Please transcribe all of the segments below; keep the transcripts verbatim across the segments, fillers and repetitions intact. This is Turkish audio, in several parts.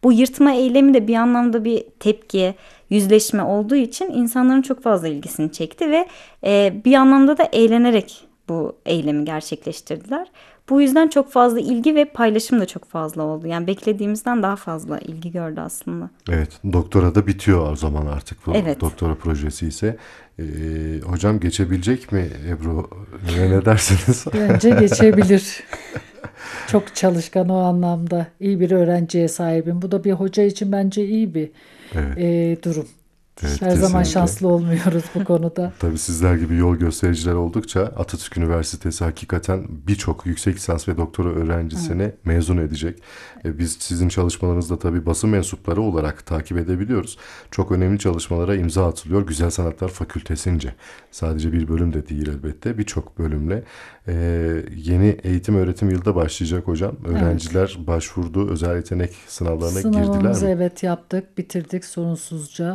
Bu yırtma eylemi de bir anlamda bir tepki, yüzleşme olduğu için insanların çok fazla ilgisini çekti ve e, bir anlamda da eğlenerek bu eylemi gerçekleştirdiler. Bu yüzden çok fazla ilgi ve paylaşım da çok fazla oldu. Yani beklediğimizden daha fazla ilgi gördü aslında. Evet, doktora da bitiyor o zaman artık bu Evet. doktora projesi ise. Ee, hocam geçebilecek mi Ebru? Ne, ne dersiniz? Bence geçebilir. Çok çalışkan o anlamda. İyi bir öğrenciye sahibim. Bu da bir hoca için bence iyi bir Evet. e, durum. Evet, Her zaman kesinlikle. şanslı olmuyoruz bu konuda. Tabii sizler gibi yol göstericiler oldukça Atatürk Üniversitesi hakikaten birçok yüksek lisans ve doktora öğrencisini Evet. mezun edecek. E, Biz sizin çalışmalarınızda tabii basın mensupları olarak takip edebiliyoruz. Çok önemli çalışmalara imza atılıyor Güzel Sanatlar Fakültesince. Sadece bir bölüm de değil elbette, birçok bölümle. E, yeni eğitim öğretim yılı da başlayacak hocam. Öğrenciler başvurdu, özel yetenek sınavlarına girdiler Sınavımızı mi? evet yaptık, bitirdik sorunsuzca.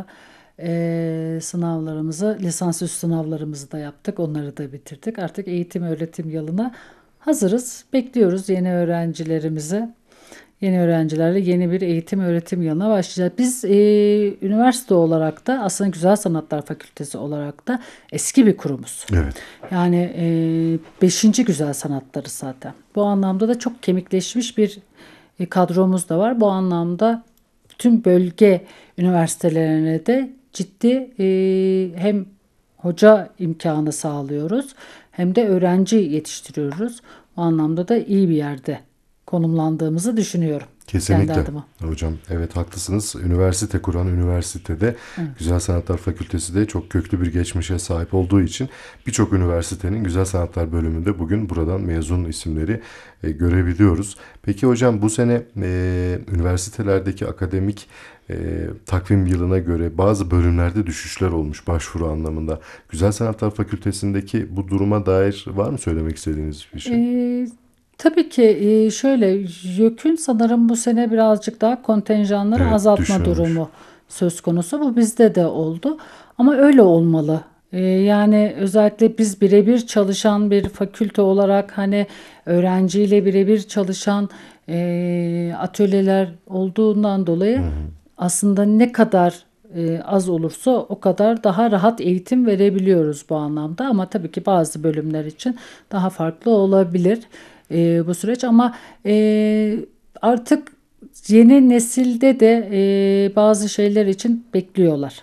Ee, sınavlarımızı, lisansüstü sınavlarımızı da yaptık, onları da bitirdik. Artık eğitim öğretim yılına hazırız, bekliyoruz yeni öğrencilerimizi. Yeni öğrencilerle yeni bir eğitim öğretim yılına başlayacağız. Biz e, üniversite olarak da aslında Güzel Sanatlar Fakültesi olarak da eski bir kurumuz. Evet. Yani e, beşinci Güzel Sanatları zaten. Bu anlamda da çok kemikleşmiş bir e, kadromuz da var. Bu anlamda tüm bölge üniversitelerine de ciddi e, hem hoca imkanı sağlıyoruz hem de öğrenci yetiştiriyoruz. Bu anlamda da iyi bir yerde konumlandığımızı düşünüyorum. Kendi Kesinlikle adıma. hocam, evet haklısınız. Üniversite kuran üniversitede Güzel Sanatlar Fakültesi de çok köklü bir geçmişe sahip olduğu için birçok üniversitenin Güzel Sanatlar bölümünde bugün buradan mezun isimleri e, görebiliyoruz. Peki hocam, bu sene e, üniversitelerdeki akademik e, takvim yılına göre bazı bölümlerde düşüşler olmuş başvuru anlamında. Güzel Sanatlar Fakültesindeki bu duruma dair var mı söylemek istediğiniz bir şey? Ee, tabii ki e, şöyle YÖK'ün sanırım bu sene birazcık daha kontenjanları Evet, azaltma düşürmüş. durumu söz konusu. Bu bizde de oldu. Ama öyle olmalı. Ee, yani özellikle biz birebir çalışan bir fakülte olarak hani öğrenciyle birebir çalışan e, atölyeler olduğundan dolayı aslında ne kadar e, az olursa o kadar daha rahat eğitim verebiliyoruz bu anlamda. Ama tabii ki bazı bölümler için daha farklı olabilir e, bu süreç. Ama e, artık yeni nesilde de e, bazı şeyler için bekliyorlar.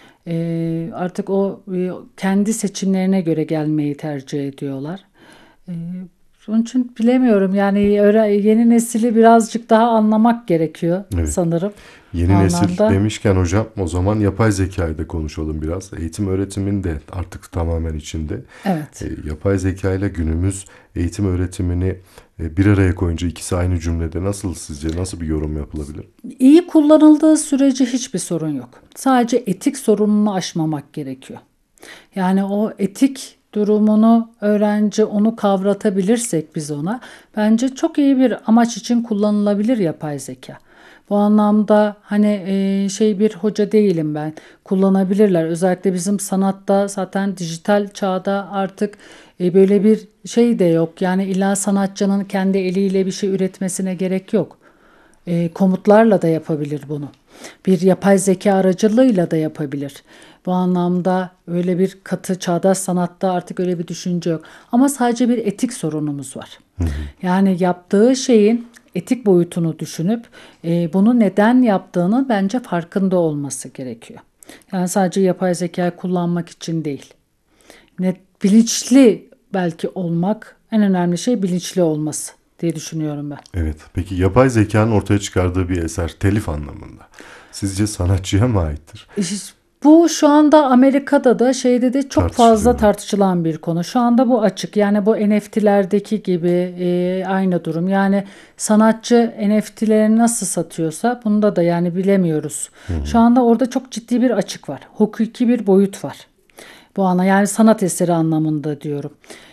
E, artık o e, kendi seçimlerine göre gelmeyi tercih ediyorlar. E, Onun için bilemiyorum yani öğre- yeni nesili birazcık daha anlamak gerekiyor Evet. sanırım. O Yeni nesil anlamda demişken hocam, o zaman yapay zekayı da konuşalım biraz. Eğitim öğretimin de artık tamamen içinde. evet. E, yapay zeka ile günümüz eğitim öğretimini e, bir araya koyunca ikisi aynı cümlede nasıl, sizce nasıl bir yorum yapılabilir? İyi kullanıldığı sürece hiçbir sorun yok. Sadece etik sorununu aşmamak gerekiyor. Yani o etik durumunu öğrenci onu kavratabilirsek biz ona bence çok iyi bir amaç için kullanılabilir yapay zeka. Bu anlamda hani e, şey bir hoca değilim ben. Kullanabilirler. Özellikle bizim sanatta zaten dijital çağda artık e, böyle bir şey de yok. Yani illa sanatçının kendi eliyle bir şey üretmesine gerek yok. E, komutlarla da yapabilir bunu. Bir yapay zeka aracılığıyla da yapabilir. Bu anlamda öyle bir katı çağdaş sanatta artık öyle bir düşünce yok. Ama sadece bir etik sorunumuz var. Yani yaptığı şeyin etik boyutunu düşünüp e, bunu neden yaptığını bence farkında olması gerekiyor. Yani sadece yapay zekayı kullanmak için değil. Net, bilinçli belki olmak en önemli şey bilinçli olması diye düşünüyorum ben. Evet. Peki yapay zekanın ortaya çıkardığı bir eser telif anlamında sizce sanatçıya mı aittir? İş- Bu şu anda Amerika'da da şeyde de çok Tartışılıyor fazla mu? tartışılan bir konu. Şu anda bu açık. Yani bu N F T'lerdeki gibi e, aynı durum. Yani sanatçı N F T'lerini nasıl satıyorsa bunda da yani bilemiyoruz. Şu anda orada çok ciddi bir açık var. Hukuki bir boyut var. Bu ana yani sanat eseri anlamında diyorum.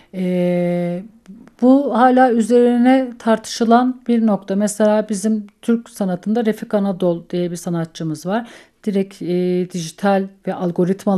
E, Bu hala üzerine tartışılan bir nokta. Mesela bizim Türk sanatında Refik Anadol diye bir sanatçımız var. Direkt e, dijital ve algoritma